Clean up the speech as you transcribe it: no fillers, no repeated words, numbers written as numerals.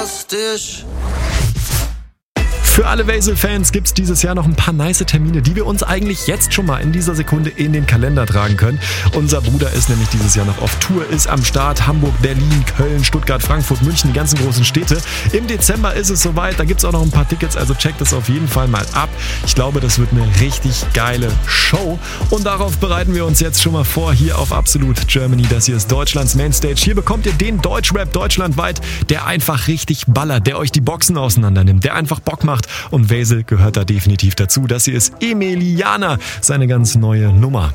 Für alle Wesel-Fans gibt's dieses Jahr noch ein paar nice Termine, die wir uns eigentlich jetzt schon mal in dieser Sekunde in den Kalender tragen können. Unser Bruder ist nämlich dieses Jahr noch auf Tour, ist am Start. Hamburg, Berlin, Köln, Stuttgart, Frankfurt, München, die ganzen großen Städte. Im Dezember ist es soweit, da gibt's auch noch ein paar Tickets, also checkt das auf jeden Fall mal ab. Ich glaube, das wird eine richtig geile Show. Und darauf bereiten wir uns jetzt schon mal vor, hier auf Absolut Germany. Das hier ist Deutschlands Mainstage. Hier bekommt ihr den Deutschrap deutschlandweit, der einfach richtig ballert, der euch die Boxen auseinander nimmt, der einfach Bock macht. Und Wesel gehört da definitiv dazu. Das hier ist Emiliana, seine ganz neue Nummer.